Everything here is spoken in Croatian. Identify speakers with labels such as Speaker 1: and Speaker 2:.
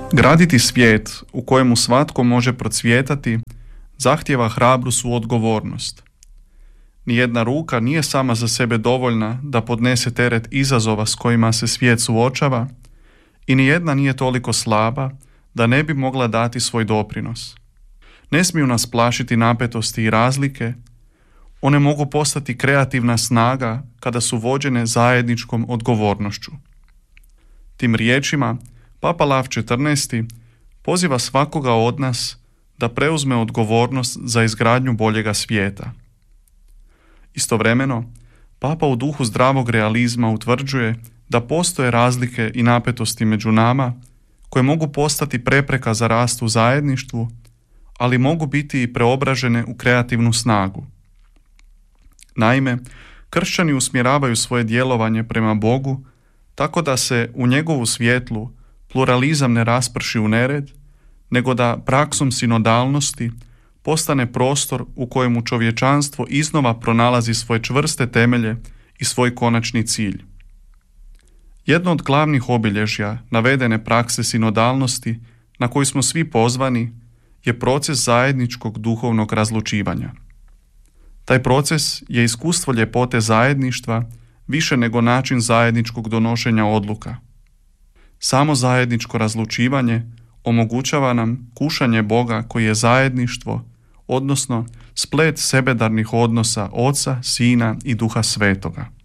Speaker 1: Graditi svijet u kojemu svatko može procvjetati zahtijeva hrabru suodgovornost. Nijedna ruka nije sama za sebe dovoljna da podnese teret izazova s kojima se svijet suočava i nijedna nije toliko slaba da ne bi mogla dati svoj doprinos. Ne smiju nas plašiti napetosti i razlike, one mogu postati kreativna snaga kada su vođene zajedničkom odgovornošću. Tim riječima Papa Lav XIV poziva svakoga od nas da preuzme odgovornost za izgradnju boljega svijeta. Istovremeno, Papa u duhu zdravog realizma utvrđuje da postoje razlike i napetosti među nama koje mogu postati prepreka za rast u zajedništvu, ali mogu biti i preobražene u kreativnu snagu. Naime, kršćani usmjeravaju svoje djelovanje prema Bogu tako da se u njegovu svjetlu pluralizam ne rasprši u nered, nego da praksom sinodalnosti postane prostor u kojemu čovječanstvo iznova pronalazi svoje čvrste temelje i svoj konačni cilj. Jedno od glavnih obilježja navedene prakse sinodalnosti na koji smo svi pozvani je proces zajedničkog duhovnog razlučivanja. Taj proces je iskustvo ljepote zajedništva više nego način zajedničkog donošenja odluka. Samo zajedničko razlučivanje omogućava nam kušanje Boga koji je zajedništvo, odnosno splet sebedarnih odnosa Oca, Sina i Duha Svetoga.